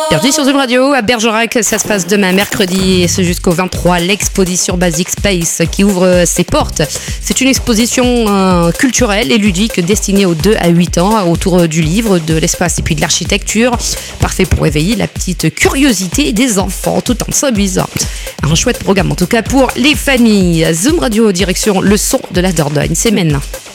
Bienvenue sur Zoom Radio à Bergerac, ça se passe demain mercredi et ce jusqu'au 23, l'exposition Basic Space qui ouvre ses portes. C'est une exposition culturelle et ludique destinée aux 2 à 8 ans autour du livre, de l'espace et puis de l'architecture. Parfait pour éveiller la petite curiosité des enfants tout en s'amusant. Un chouette programme en tout cas pour les familles. Zoom Radio direction le son de la Dordogne, c'est maintenant.